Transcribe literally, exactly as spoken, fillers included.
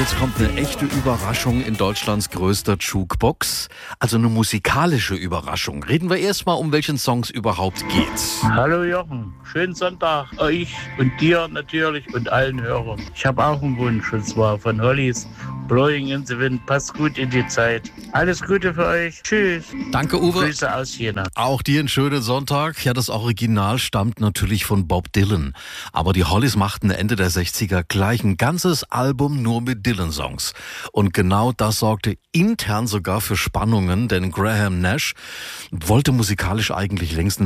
jetzt kommt eine echte Überraschung in Deutschlands größter Jukebox. Also eine musikalische Überraschung. Reden wir erstmal, um welchen Songs überhaupt geht. Hallo Jochen, schönen Sonntag euch und dir natürlich und allen Hörern. Ich habe auch einen Wunsch, und zwar von Hollies Blowing in the Wind. Passt gut in die Zeit. Alles Gute für euch. Tschüss. Danke, Uwe. Grüße aus Jena. Auch dir einen schönen Sonntag. Ja, das Original stammt natürlich von Bob Dylan. Aber die Hollies machten Ende der sechziger gleich ein ganzes Album nur mit Dylan-Songs. Und genau das sorgte intern sogar für Spannungen, denn Graham Nash wollte musikalisch eigentlich längst